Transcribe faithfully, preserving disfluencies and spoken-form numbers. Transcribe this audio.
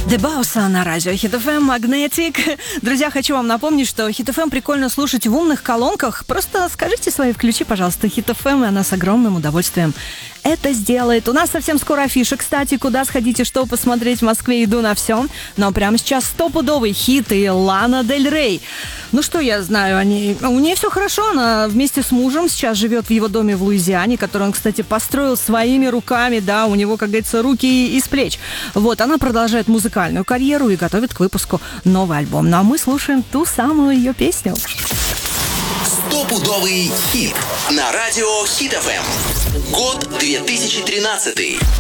Дебауса на радио Хит эф эм Магнетик. Друзья, хочу вам напомнить, что Хит эф эм прикольно слушать в умных колонках. Просто скажите свои, включи, пожалуйста, Хит эф эм, и она с огромным удовольствием это сделает. У нас совсем скоро афиша, кстати, куда сходите, что посмотреть в Москве, иду на все. Но прямо сейчас стопудовый хит и Лана Дель Рей. Ну что я знаю, они... у нее все хорошо, она вместе с мужем сейчас живет в его доме в Луизиане, который он, кстати, построил своими руками, да, у него, как говорится, руки из плеч. Вот, она продолжает музыкальную карьеру и готовит к выпуску новый альбом. Ну а мы слушаем ту самую ее песню. Стопудовый хит на радио Хит эф эм. Год две тысячи тринадцатый.